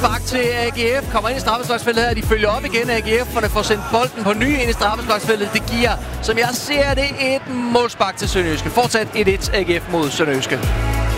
spark til AGF. Kommer ind i straffesparksfeltet her. De følger op igen. AGF'erne får sendt bolden på ny ind i straffesparksfeltet. Det giver, som jeg ser det, et målspark til Sønderjyske. Fortsat 1-1 AGF mod Sønderjyske.